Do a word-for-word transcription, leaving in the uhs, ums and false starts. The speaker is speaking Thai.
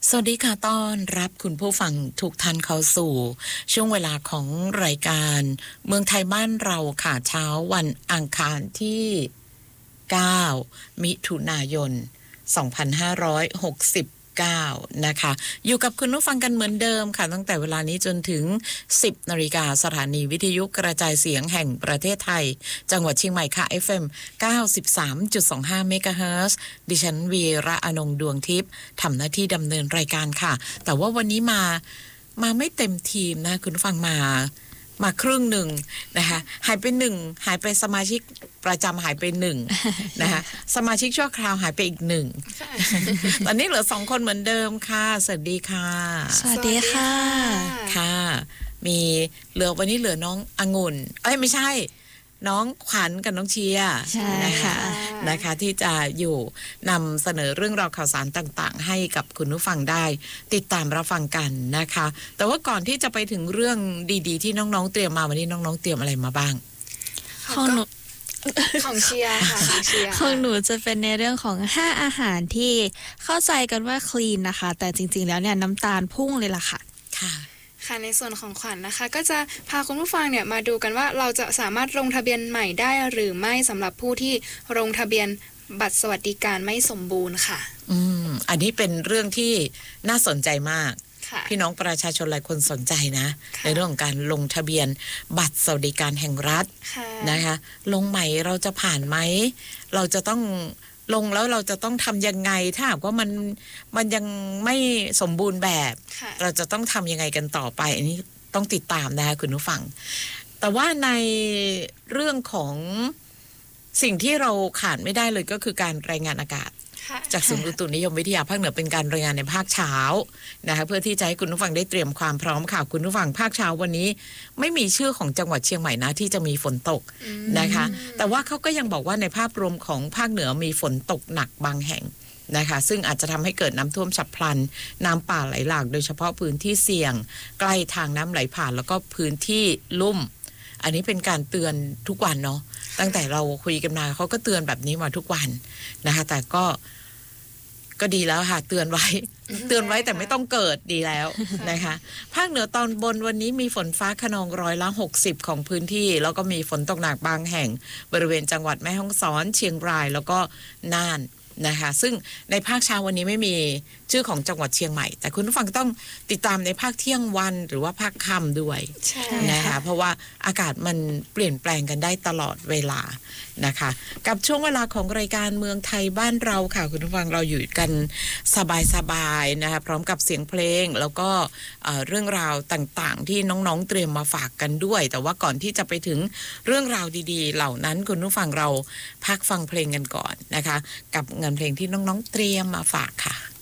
สวัสดีค่ะต้อนรับคุณผู้ฟังทุกท่านเข้าสู่ช่วงเวลาของรายการเมืองไทยบ้านเราค่ะเช้าวันอังคารที่เก้ามิถุนายนสองพันห้าร้อยหกสิบเก้านะคะอยู่กับคุณผู้ฟังกันเหมือนเดิมค่ะตั้งแต่เวลานี้จนถึงสิบนาฬิกาสถานีวิทยุกระจายเสียงแห่งประเทศไทยจังหวัดเชียงใหม่ค่ะ เอฟ เอ็ม เก้าสิบสามจุดสองห้า เมกะเฮิรตซ์ดิฉันวีระอนงค์ดวงทิพย์ทำหน้าที่ดำเนินรายการค่ะแต่ว่าวันนี้มามาไม่เต็มทีมนะคุณผู้ฟังมามาครึ่งหนึ่งนะคะหายไปหนึ่งหายไปสมาชิกประจำหายไปหนึ่งนะคะสมาชิกชั่วคราวหายไปอีกหนึ่งตอนนี้เหลือสองคนเหมือนเดิมค่ะสวัสดีค่ะสวัสดีค่ะค่ะมีเหลือวันนี้เหลือน้ององุ่นเอ้ยไม่ใช่น้องขวัญกับน้องเชียร์นะคะนะคะที่จะอยู่นำเสนอเรื่องราวข่าวสารต่างๆให้กับคุณผู้ฟังได้ติดตามรับฟังกันนะคะแต่ว่าก่อนที่จะไปถึงเรื่องดีๆที่น้องๆเตรียมมาวันนี้น้องๆเตรียมอะไรมาบ้างของหนูของเชียร์ค่ะของเชียร์ของหนูจะเป็นในเรื่องของห้าอาหารที่เข้าใจกันว่าคลีนนะคะแต่จริงๆแล้วเนี่ยน้ำตาลพุ่งเลยล่ะค่ะค่ะค่ะในส่วนของขวัญ น, นะคะก็จะพาคุณผู้ฟังเนี่ยมาดูกันว่าเราจะสามารถลงทะเบียนใหม่ได้หรือไม่สำหรับผู้ที่ลงทะเบียนบัตรสวัสดิการไม่สมบูรณ์ค่ะอืมอันนี้เป็นเรื่องที่น่าสนใจมากพี่น้องประชาชนหลายคนสนใจนะในเรื่องของการลงทะเบียนบัตรสวัสดิการแห่งรัฐนะคะลงใหม่เราจะผ่านไหมเราจะต้องลงแล้วเราจะต้องทำยังไงถ้าหากว่ามันมันยังไม่สมบูรณ์แบบเราจะต้องทำยังไงกันต่อไปอันนี้ต้องติดตามนะคะคุณผู้ฟังแต่ว่าในเรื่องของสิ่งที่เราขาดไม่ได้เลยก็คือการรายงานอากาศจากศูนย์อุตุนิยมวิทยาภาคเหนือเป็นการรายงานในภาคเช้านะคะเพื่อที่จะให้คุณผู้ฟังได้เตรียมความพร้อมค่ะคุณผู้ฟังภาคเช้าวันนี้ไม่มีชื่อของจังหวัดเชียงใหม่นะที่จะมีฝนตกนะคะแต่ว่าเขาก็ยังบอกว่าในภาพรวมของภาคเหนือมีฝนตกหนักบางแห่งนะคะซึ่งอาจจะทำให้เกิดน้ำท่วมฉับพลันน้ำป่าไหลหลากโดยเฉพาะพื้นที่เสี่ยงใกล้ทางน้ำไหลผ่านแล้วก็พื้นที่ลุ่มอันนี้เป็นการเตือนทุกวันเนาะตั้งแต่เราคุยกันมาเขาก็เตือนแบบนี้มาทุกวันนะคะแต่ก็ก็ดีแล้วค่ะเตือนไว้เตือนไว้แต่ไม่ต้องเกิดดีแล้วนะคะภาคเหนือตอนบนวันนี้มีฝนฟ้าคะนองร้อยละหกสิบของพื้นที่แล้วก็มีฝนตกหนักบางแห่งบริเวณจังหวัดแม่ฮ่องสอนเชียงรายแล้วก็น่านนะคะซึ่งในภาคเช้าวันนี้ไม่มีชื่อของจังหวัดเชียงใหม่แต่คุณผู้ฟังต้องติดตามในภาคเที่ยงวันหรือว่าภาคค่ำด้วยนะคะเพราะว่าอากาศมันเปลี่ยนแปลงกันได้ตลอดเวลานะคะกับช่วงเวลาของรายการเมืองไทยบ้านเราค่ะคุณผู้ฟังเราอยู่กันสบายๆนะคะพร้อมกับเสียงเพลงแล้วก็เอ่อเรื่องราวต่างๆที่น้องๆเตรียมมาฝากกันด้วยแต่ว่าก่อนที่จะไปถึงเรื่องราวดีๆเหล่านั้นคุณผู้ฟังเราพักฟังเพลงกันก่อนนะคะกับงานเพลงที่น้องๆเตรียมมาฝากค่ะ